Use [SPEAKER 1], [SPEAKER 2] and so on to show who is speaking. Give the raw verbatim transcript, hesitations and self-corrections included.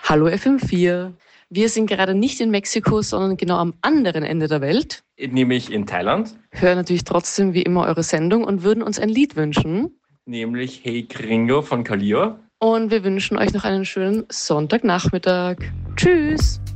[SPEAKER 1] Hallo F M vier. Wir sind gerade nicht in Mexiko, sondern genau am anderen Ende der Welt.
[SPEAKER 2] Nämlich in Thailand,
[SPEAKER 1] Hören natürlich trotzdem wie immer eure Sendung und würden uns ein Lied wünschen.
[SPEAKER 2] nämlich Hey Gringo von Kalio.
[SPEAKER 1] Und wir wünschen euch noch einen schönen Sonntagnachmittag. Tschüss!